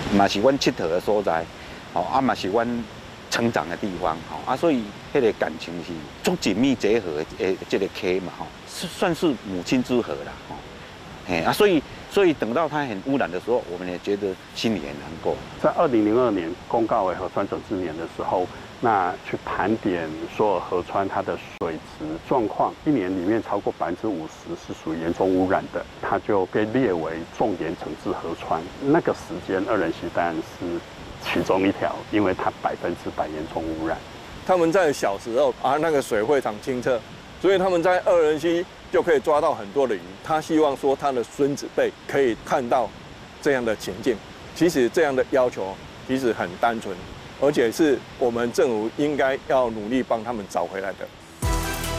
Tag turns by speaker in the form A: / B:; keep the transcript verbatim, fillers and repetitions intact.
A: 嘛是阮佚佗的所在，哦啊嘛是阮成长的地方，吼啊，所以迄个感情是足紧密结合的这个溪嘛，吼，是算是母亲之河啦，吼，嘿啊，所以所以等到它很污染的时候，我们也觉得心里很难过。
B: 在二零零二年公告为河川整治年的时候，那去盘点所有河川它的水质状况，一年里面超过百分之五十是属于严重污染的，它就被列为重点整治河川。那个时间，二仁溪当然是其中一条，因为它百分之百严重污染。
C: 他们在小时候啊，那个水非常清澈，所以他们在二仁溪就可以抓到很多的鱼。他希望说他的孙子辈可以看到这样的情境。其实这样的要求其实很单纯，而且是我们政府应该要努力帮他们找回来的。